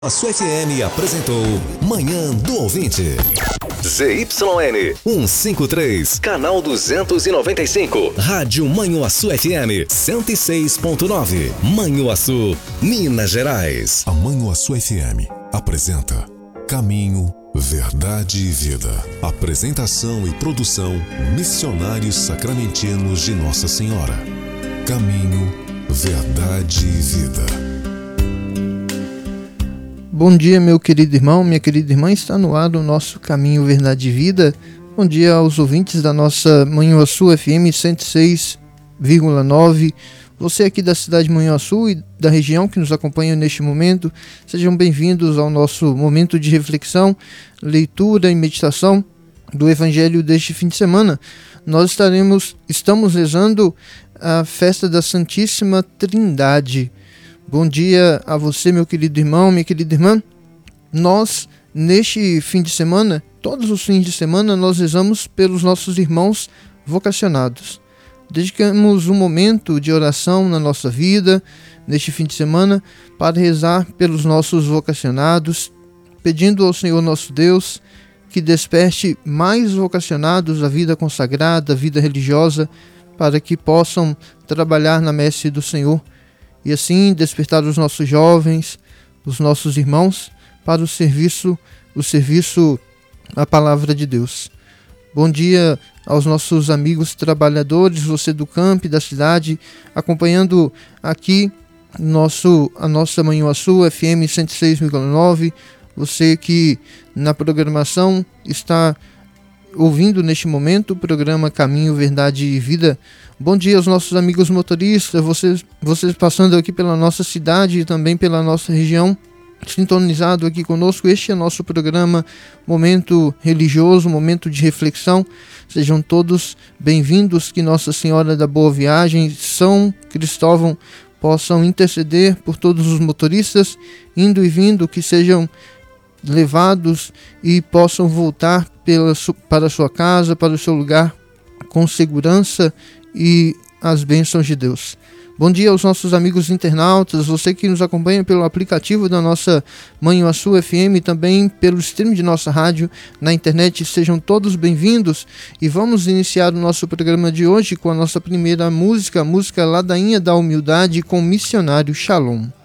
A sua FM apresentou Manhã do Ouvinte. ZYN 153, canal 295, Rádio Manhuaçu FM 106.9, Manhuaçu, Minas Gerais. A Manhuaçu FM apresenta Caminho, Verdade e Vida. Apresentação e produção Missionários Sacramentinos de Nossa Senhora. Caminho, Verdade e Vida. Bom dia, meu querido irmão, minha querida irmã, está no ar o nosso Caminho, Verdade e Vida. Bom dia aos ouvintes da nossa Manhuaçu FM 106,9. Você aqui da cidade de Manhuaçu e da região que nos acompanha neste momento, sejam bem-vindos ao nosso momento de reflexão, leitura e meditação do Evangelho deste fim de semana. Nós estamos rezando a festa da Santíssima Trindade. Bom dia a você, meu querido irmão, minha querida irmã. Nós, neste fim de semana, todos os fins de semana, nós rezamos pelos nossos irmãos vocacionados. Dedicamos um momento de oração na nossa vida, neste fim de semana, para rezar pelos nossos vocacionados, pedindo ao Senhor nosso Deus que desperte mais vocacionados à vida consagrada, à vida religiosa, para que possam trabalhar na messe do Senhor. E assim despertar os nossos jovens, os nossos irmãos, para o serviço à palavra de Deus. Bom dia aos nossos amigos trabalhadores, você do campo e da cidade, acompanhando aqui a nossa Manhuaçu FM 106,9, você que na programação está ouvindo neste momento o programa Caminho, Verdade e Vida. Bom dia aos nossos amigos motoristas, vocês passando aqui pela nossa cidade e também pela nossa região, sintonizado aqui conosco. Este é nosso programa, momento religioso, momento de reflexão. Sejam todos bem-vindos, que Nossa Senhora da Boa Viagem, São Cristóvão, possam interceder por todos os motoristas, indo e vindo, que sejam levados e possam voltar para a sua casa, para o seu lugar, com segurança e as bênçãos de Deus. Bom dia aos nossos amigos internautas, você que nos acompanha pelo aplicativo da nossa Manhuaçu FM e também pelo stream de nossa rádio na internet, sejam todos bem-vindos. E vamos iniciar o nosso programa de hoje com a nossa primeira música, a música Ladainha da Humildade, com o missionário Shalom.